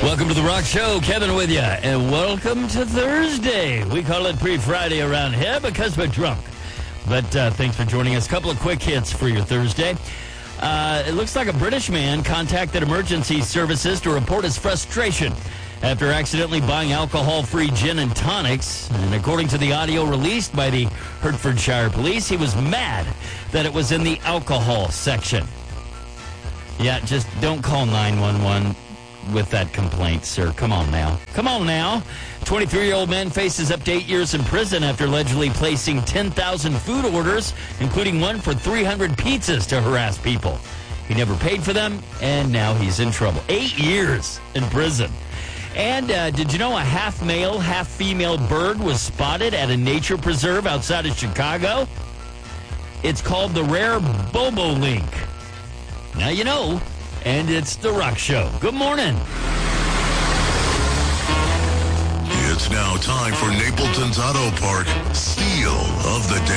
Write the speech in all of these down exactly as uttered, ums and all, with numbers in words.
Welcome to The Rock Show. Kevin with you. And welcome to Thursday. We call it pre-Friday around here because we're drunk. But uh, thanks for joining us. A couple of quick hits for your Thursday. Uh, it looks like a British man contacted emergency services to report his frustration after accidentally buying alcohol-free gin and tonics. And according to the audio released by the Hertfordshire Police, he was mad that it was in the alcohol section. Yeah, just don't call nine one one with that complaint, sir. Come on now. Come on now. twenty-three-year-old man faces up to eight years in prison after allegedly placing ten thousand food orders, including one for three hundred pizzas to harass people. He never paid for them, and now he's in trouble. Eight years in prison. And uh, did you know a half-male, half-female bird was spotted at a nature preserve outside of Chicago? It's called the rare bobolink. Now you know. And it's The Rock Show. Good morning. It's now time for Napleton's Auto Park Steal of the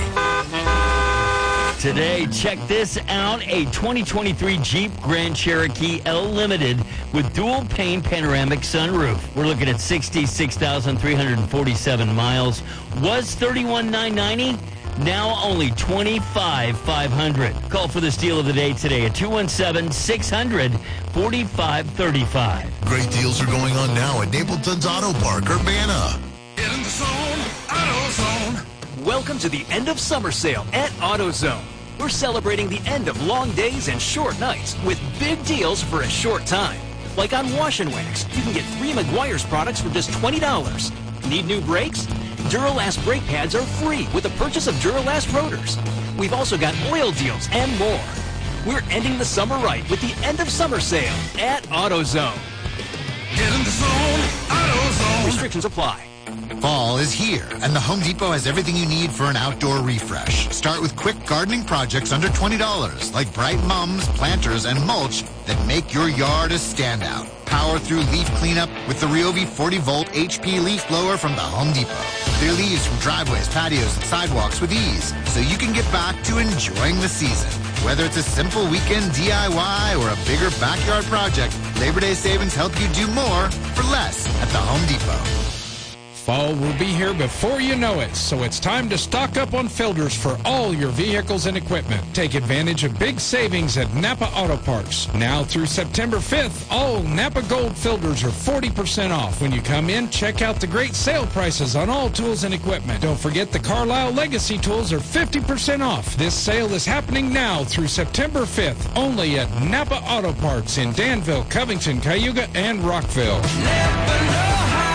Day. Today, check this out. A twenty twenty-three Jeep Grand Cherokee L Limited with dual-pane panoramic sunroof. We're looking at sixty-six thousand three hundred forty-seven miles. Was thirty-one thousand nine hundred ninety dollars. Now only twenty-five thousand five hundred dollars. Call for the steal of the day today at two one seven, six hundred, forty-five thirty-five. Great deals are going on now at Napleton's Auto Park, Urbana. Get in the zone, AutoZone. Welcome to the end of summer sale at AutoZone. We're celebrating the end of long days and short nights with big deals for a short time. Like on Wash and Wax, you can get three Meguiar's products for just twenty dollars. Need new brakes? Duralast brake pads are free with the purchase of Duralast rotors. We've also got oil deals and more. We're ending the summer right with the end of summer sale at AutoZone. Get in the zone, AutoZone. Restrictions apply. Fall is here, and the Home Depot has everything you need for an outdoor refresh. Start with quick gardening projects under twenty dollars, like bright mums, planters, and mulch that make your yard a standout. Power through leaf cleanup with the Ryobi forty volt H P leaf blower from the Home Depot. Clear leaves from driveways, patios, and sidewalks with ease, so you can get back to enjoying the season. Whether it's a simple weekend D I Y or a bigger backyard project, Labor Day savings help you do more for less at the Home Depot. Fall will be here before you know it, so it's time to stock up on filters for all your vehicles and equipment. Take advantage of big savings at Napa Auto Parts. Now through September fifth, all Napa Gold filters are forty percent off. When you come in, check out the great sale prices on all tools and equipment. Don't forget the Carlisle Legacy tools are fifty percent off. This sale is happening now through September fifth, only at Napa Auto Parts in Danville, Covington, Cayuga, and Rockville. Never know how.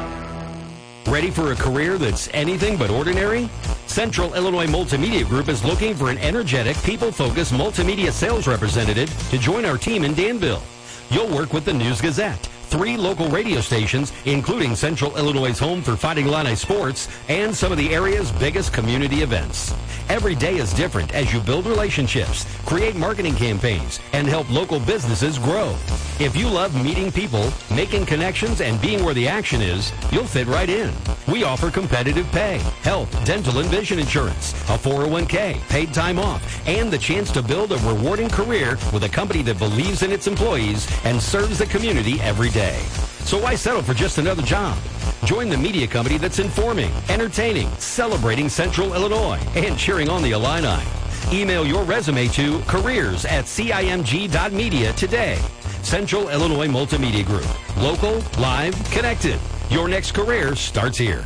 Ready for a career that's anything but ordinary? Central Illinois Multimedia Group is looking for an energetic, people-focused multimedia sales representative to join our team in Danville. You'll work with the News Gazette, three local radio stations, including Central Illinois' home for Fighting Illini sports, and some of the area's biggest community events. Every day is different as you build relationships, create marketing campaigns, and help local businesses grow. If you love meeting people, making connections, and being where the action is, you'll fit right in. We offer competitive pay, health, dental, and vision insurance, a four oh one k, paid time off, and the chance to build a rewarding career with a company that believes in its employees and serves the community every day. So why settle for just another job? Join the media company that's informing, entertaining, celebrating Central Illinois, and cheering on the Illini. Email your resume to careers at cimg dot media today. Central Illinois Multimedia Group. Local, live, connected. Your next career starts here.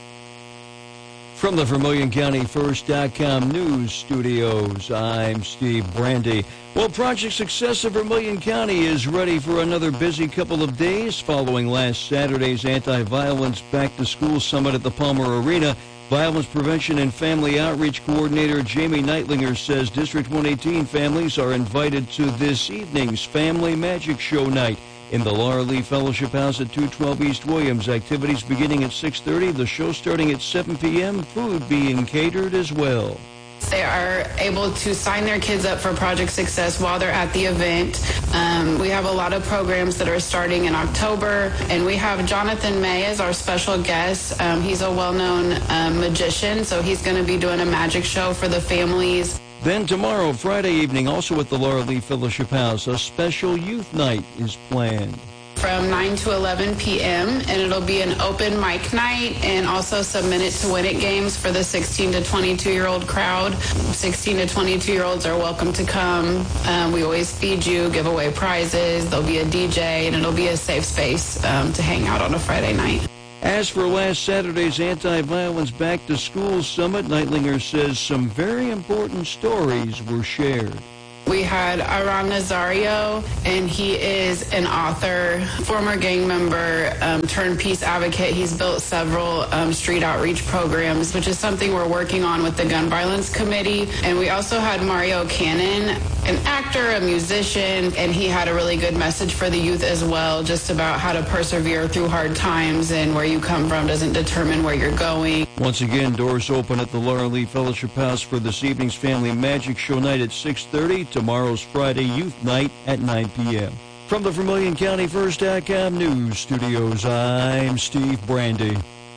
From the Vermilion County First dot com news studios, I'm Steve Brandy. Well, Project Success of Vermilion County is ready for another busy couple of days following last Saturday's Anti-Violence Back-to-School Summit at the Palmer Arena. Violence Prevention and Family Outreach Coordinator Jamie Neitlinger says District one eighteen families are invited to this evening's Family Magic Show night in the Laura Lee Fellowship House at two twelve East Williams. Activities beginning at six thirty, the show starting at seven p.m., food being catered as well. They are able to sign their kids up for Project Success while they're at the event. Um, we have a lot of programs that are starting in October, and we have Jonathan May as our special guest. Um, he's a well-known um, magician, so he's going to be doing a magic show for the families. Then tomorrow, Friday evening, also at the Laura Lee Fellowship House, a special youth night is planned. from nine to eleven p.m. and it'll be an open mic night and also some Minute to Win It games for the sixteen to twenty-two-year-old crowd. sixteen to twenty-two-year-olds are welcome to come. Um, we always feed you, give away prizes. There'll be a D J, and it'll be a safe space um, to hang out on a Friday night. As for last Saturday's Anti-Violence Back to School Summit, Neitlinger says some very important stories were shared. We had Iran Nazario, and he is an author, former gang member, um, turned peace advocate. He's built several um, street outreach programs, which is something we're working on with the Gun Violence Committee. And we also had Mario Cannon, an actor, a musician, and he had a really good message for the youth as well, just about how to persevere through hard times, and where you come from doesn't determine where you're going. Once again, doors open at the Laura Lee Fellowship House for this evening's Family Magic Show night at six thirty. Tomorrow's Friday Youth Night at nine p.m. From the Vermilion County First dot com News Studios, I'm Steve Brandy.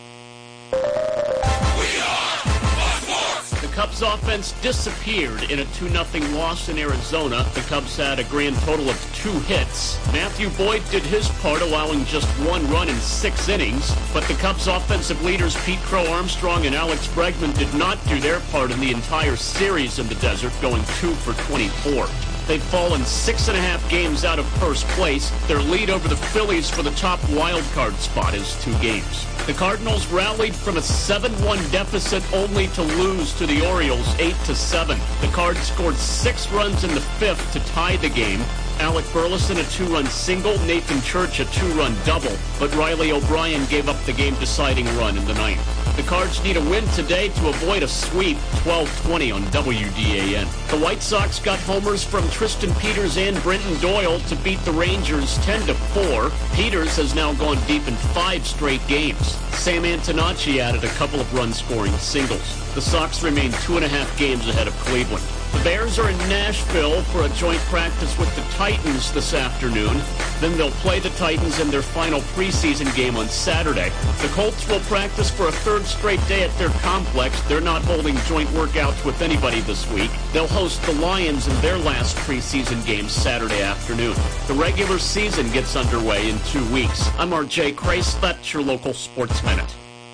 The Cubs offense disappeared in a two nothing loss in Arizona. The Cubs had a grand total of two hits. Matthew Boyd did his part, allowing just one run in six innings. But the Cubs offensive leaders Pete Crow Armstrong and Alex Bregman did not do their part in the entire series in the desert, going two for twenty-four. They've fallen six and a half games out of first place. Their lead over the Phillies for the top wild card spot is two games. The Cardinals rallied from a seven one deficit only to lose to the Orioles eight to seven. The Cards scored six runs in the fifth to tie the game. Alec Burleson a two-run single, Nathan Church a two-run double, but Riley O'Brien gave up the game-deciding run in the ninth. The Cards need a win today to avoid a sweep, twelve twenty on W D A N. The White Sox got homers from Tristan Peters and Brenton Doyle to beat the Rangers ten to four. Peters has now gone deep in five straight games. Sam Antonacci added a couple of run-scoring singles. The Sox remain two and a half games ahead of Cleveland. The Bears are in Nashville for a joint practice with the Titans this afternoon. Then they'll play the Titans in their final preseason game on Saturday. The Colts will practice for a third straight day at their complex. They're not holding joint workouts with anybody this week. They'll host the Lions in their last preseason game Saturday afternoon. The regular season gets underway in two weeks. I'm R J Kreislet, your local Sports Minute.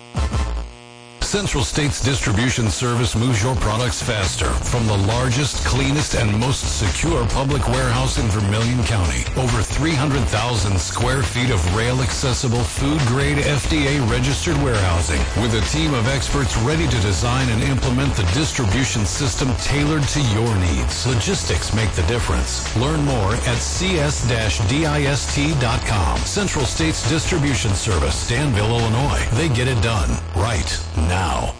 Central States Distribution Service moves your products faster from the largest, cleanest, and most secure public warehouse in Vermilion County. Over three hundred thousand square feet of rail-accessible, food-grade, F D A-registered warehousing with a team of experts ready to design and implement the distribution system tailored to your needs. Logistics make the difference. Learn more at c s dash dist dot com. Central States Distribution Service, Danville, Illinois. They get it done right now. Well,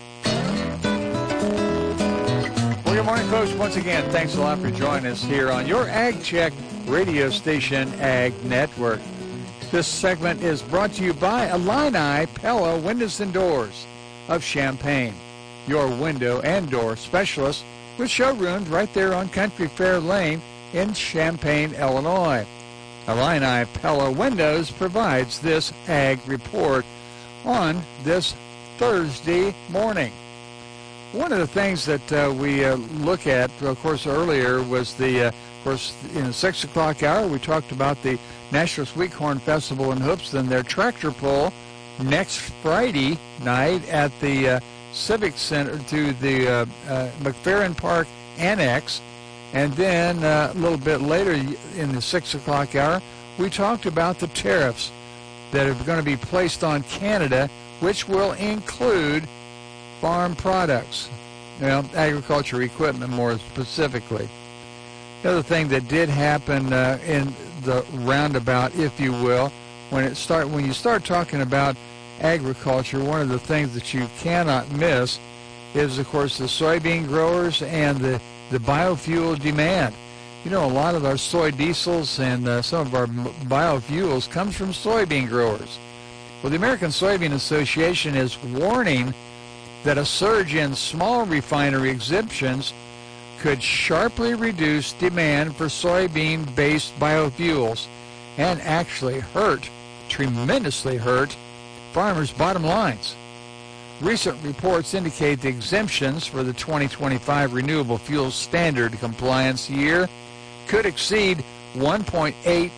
good morning, folks. Once again, thanks a lot for joining us here on your Ag Check radio station, Ag Network. This segment is brought to you by Illini Pella Windows and Doors of Champaign, your window and door specialist with showrooms right there on Country Fair Lane in Champaign, Illinois. Illini Pella Windows provides this Ag Report on this Thursday morning. One of the things that uh, we uh, look at, of course, earlier was the, uh, of course, in the six o'clock hour, we talked about the National Sweekhorn Festival in Hoopeston, their tractor pull next Friday night at the uh, Civic Center to the uh, uh, McFerrin Park Annex. And then uh, a little bit later in the six o'clock hour, we talked about the tariffs that are going to be placed on Canada, which will include farm products, you know, agriculture equipment more specifically. The other thing that did happen uh, in the roundabout, if you will, when it start when you start talking about agriculture, one of the things that you cannot miss is, of course, the soybean growers and the, the biofuel demand. You know, a lot of our soy diesels and uh, some of our biofuels comes from soybean growers. Well, the American Soybean Association is warning that a surge in small refinery exemptions could sharply reduce demand for soybean-based biofuels and actually hurt, tremendously hurt, farmers' bottom lines. Recent reports indicate the exemptions for the twenty twenty-five Renewable Fuels Standard compliance year could exceed one point eight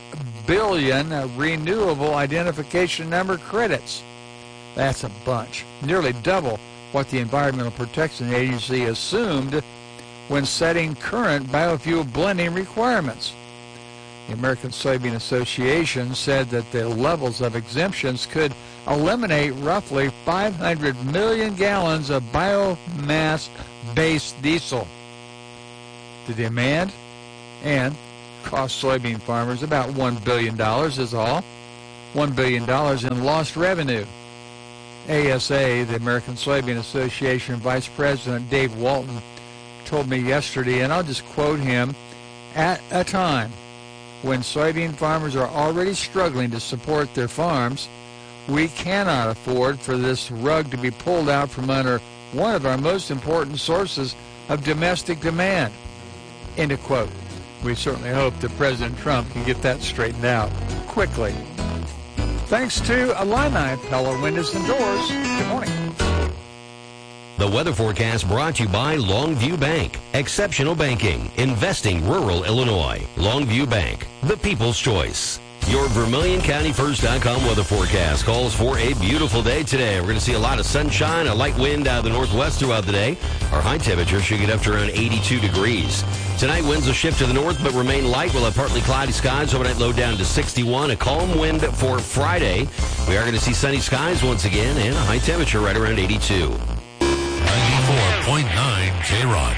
billion renewable identification number credits. That's a bunch, nearly double what the Environmental Protection Agency assumed when setting current biofuel blending requirements. The American Soybean Association said that the levels of exemptions could eliminate roughly five hundred million gallons of biomass-based diesel. The demand and cost soybean farmers about one billion dollars is all. one billion dollars in lost revenue. A S A, the American Soybean Association Vice President Dave Walton, told me yesterday, and I'll just quote him, "At a time when soybean farmers are already struggling to support their farms, we cannot afford for this rug to be pulled out from under one of our most important sources of domestic demand." End of quote. We certainly hope that President Trump can get that straightened out quickly. Thanks to Illini Pella Windows and Doors. Good morning. The weather forecast brought to you by Longview Bank. Exceptional banking. Investing rural Illinois. Longview Bank. The people's choice. Your Vermilion County First dot com weather forecast calls for a beautiful day today. We're going to see a lot of sunshine, a light wind out of the northwest throughout the day. Our high temperature should get up to around eighty-two degrees. Tonight, winds will shift to the north but remain light. We'll have partly cloudy skies. Overnight low down to sixty-one. A calm wind for Friday. We are going to see sunny skies once again and a high temperature right around eighty-two. ninety-four point nine K-Rock.